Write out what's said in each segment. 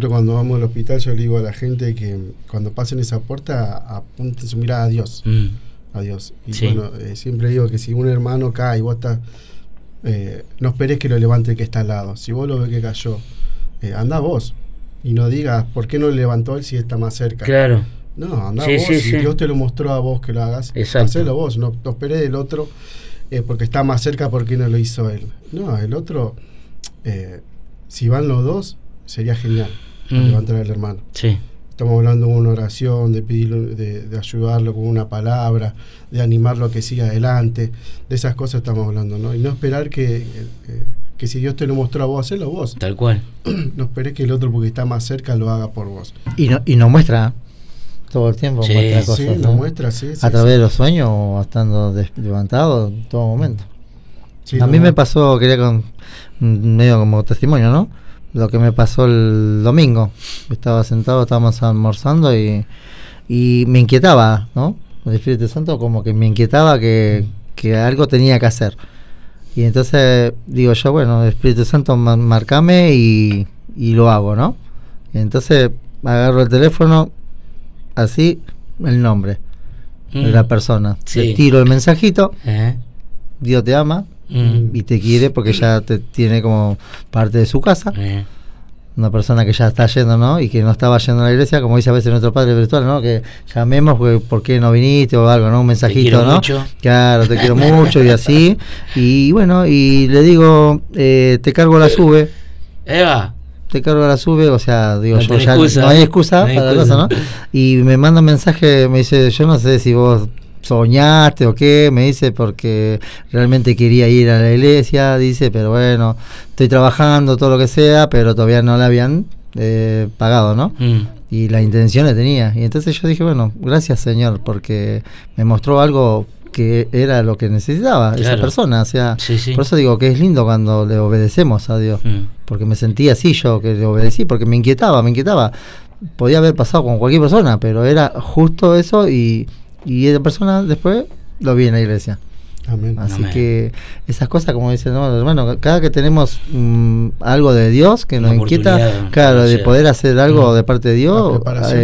siempre cuando vamos al hospital yo le digo a la gente que cuando pasen esa puerta apunten su mirada a Dios. A Dios. Y bueno, siempre digo que si un hermano cae y vos estás, no esperes que lo levante el que está al lado. Si vos lo ves que cayó, andá vos. Y no digas, ¿por qué no le levantó él si está más cerca? Claro. No, andá vos. Si Dios te lo mostró a vos que lo hagas, hacelo vos. No esperes del otro porque está más cerca, ¿por qué no lo hizo él? No, el otro, si van los dos, sería genial levantar al hermano. Sí. Estamos hablando de una oración, de pedirlo, de ayudarlo con una palabra, de animarlo a que siga adelante. De esas cosas estamos hablando, ¿no? Y no esperar que si Dios te lo mostró a vos, hacelo vos. Tal cual. No esperes que el otro, porque está más cerca, lo haga por vos. Y no muestra todo el tiempo, muestra cosas. Sí, ¿no? lo muestra, sí. A través de los sueños o estando levantado en todo momento. Sí, a mí me pasó, medio como testimonio, ¿no? Lo que me pasó el domingo. Estaba sentado, estábamos almorzando y me inquietaba, ¿no? El Espíritu Santo como que me inquietaba que algo tenía que hacer. Y entonces digo yo, bueno, Espíritu Santo, marcame y lo hago, ¿no? Y entonces agarro el teléfono, así, el nombre de la persona. Le tiro el mensajito, Dios te ama y te quiere porque ya te tiene como parte de su casa. Una persona que ya está yendo, ¿no? Y que no estaba yendo a la iglesia, como dice a veces nuestro Padre Virtual, ¿no? Que llamemos por qué no viniste o algo, ¿no? Un mensajito, ¿no? Mucho. Claro, te quiero mucho y así. Y bueno, y le digo, te cargo la sube. Eva. Te cargo la sube, o sea, digo, no yo ya no hay excusa para la cosa, ¿no? Y me manda un mensaje, me dice, yo no sé si vos soñaste o qué, me dice, porque realmente quería ir a la iglesia, dice, pero bueno, estoy trabajando, todo lo que sea, pero todavía no la habían pagado, ¿no? Y la intención la tenía. Y entonces yo dije, bueno, gracias Señor, porque me mostró algo que era lo que necesitaba esa persona, o sea, por eso digo que es lindo cuando le obedecemos a Dios, porque me sentía así yo, que le obedecí, porque me inquietaba, podía haber pasado con cualquier persona, pero era justo eso y esa persona después lo vi en la iglesia. Amén. Así Amén. Que esas cosas, como dicen, no, hermano, cada que tenemos algo de Dios que nos inquieta, claro, de poder hacer algo de parte de Dios,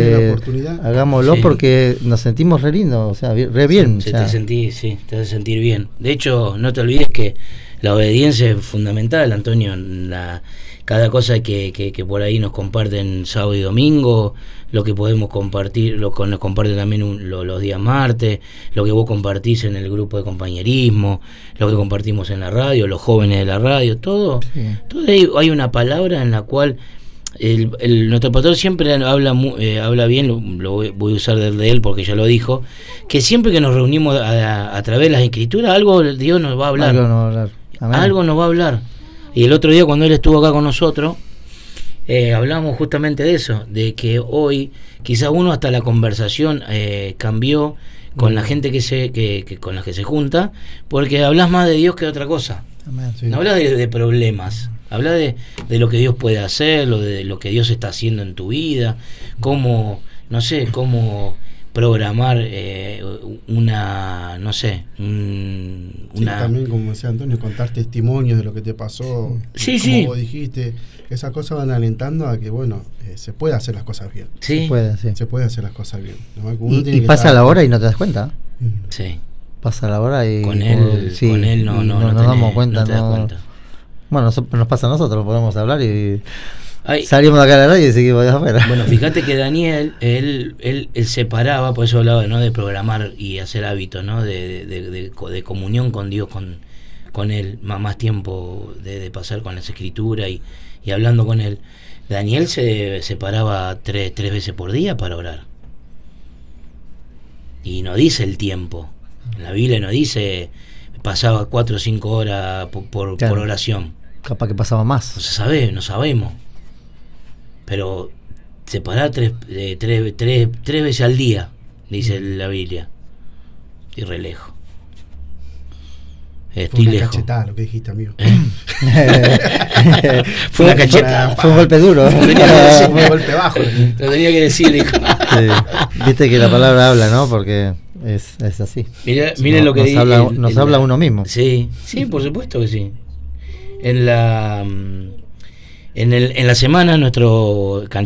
hagámoslo porque nos sentimos re lindos, o sea, re bien. Te hace sentir bien. De hecho, no te olvides que la obediencia es fundamental, Antonio. Cada cosa que por ahí nos comparten sábado y domingo, lo que podemos compartir, lo que nos comparten también los días martes, lo que vos compartís en el grupo de compañerismo, lo que compartimos en la radio, los jóvenes de la radio, todo hay una palabra en la cual nuestro pastor siempre habla bien, lo voy a usar de él porque ya lo dijo, que siempre que nos reunimos a través de las escrituras, algo Dios nos va a hablar. Algo nos va a hablar. Y el otro día cuando él estuvo acá con nosotros, hablamos justamente de eso, de que hoy quizá uno hasta la conversación cambió con la gente con la que se junta, porque hablas más de Dios que de otra cosa. No hablas de problemas, hablas de lo que Dios puede hacer, de lo que Dios está haciendo en tu vida, cómo programar también, como decía Antonio, contar testimonios de lo que te pasó, como vos dijiste, esas cosas van alentando a que se puede hacer las cosas bien. Se puede hacer las cosas bien. Y pasa la hora y no te das cuenta. Pasa la hora y con él no nos damos cuenta. No te das cuenta. Bueno, nos pasa a nosotros, podemos hablar y salimos de acá a la radio y seguimos de afuera. Bueno, fíjate que Daniel, él separaba, por eso hablaba, ¿no?, de programar y hacer hábitos, ¿no?, de comunión con Dios, con él, más tiempo de pasar con las escrituras y hablando con él. Daniel se separaba tres veces por día para orar. Y no dice el tiempo. En la Biblia no dice pasaba 4 o 5 horas por oración. Capaz que pasaba más. No sabemos. Pero separar tres veces al día, dice la Biblia. Estoy re lejos. Fue una cachetada lo que dijiste, amigo. Fue una cachetada. Fue un golpe duro. Fue un golpe bajo. Lo tenía que decir, hijo. Viste que la palabra habla, ¿no? Porque es así. Miren lo que dice. Nos habla uno mismo. Sí, por supuesto que sí. En la semana nuestro